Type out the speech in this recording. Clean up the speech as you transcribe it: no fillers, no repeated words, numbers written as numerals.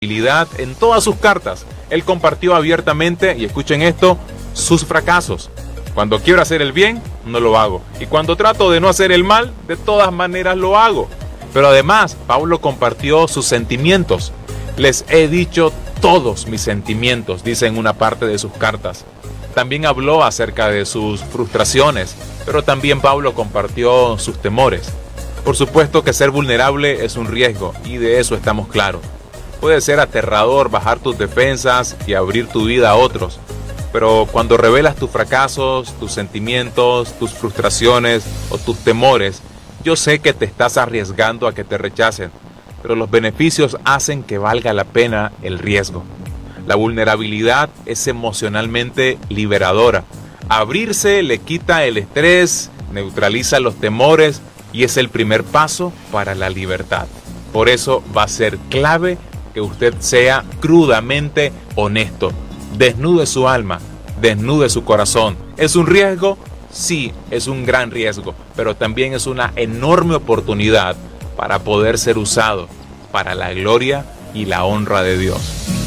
En todas sus cartas, él compartió abiertamente, y escuchen esto, sus fracasos. Cuando quiero hacer el bien, no lo hago. Y cuando trato de no hacer el mal, de todas maneras lo hago. Pero además, Pablo compartió sus sentimientos. Les he dicho todos mis sentimientos, dice en una parte de sus cartas. También habló acerca de sus frustraciones, pero también Pablo compartió sus temores. Por supuesto que ser vulnerable es un riesgo, y de eso estamos claros. Puede ser aterrador bajar tus defensas y abrir tu vida a otros, pero cuando revelas tus fracasos, tus sentimientos, tus frustraciones o tus temores, yo sé que te estás arriesgando a que te rechacen, pero los beneficios hacen que valga la pena el riesgo. La vulnerabilidad es emocionalmente liberadora. Abrirse le quita el estrés, neutraliza los temores y es el primer paso para la libertad. Por eso va a ser clave que usted sea crudamente honesto. Desnude su alma, desnude su corazón. ¿Es un riesgo? Sí, es un gran riesgo, pero también es una enorme oportunidad para poder ser usado para la gloria y la honra de Dios.